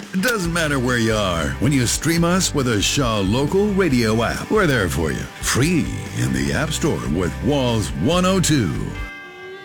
It doesn't matter where you are. When you stream us with a Shaw Local Radio app, we're there for you. Free in the App Store with Walls 102.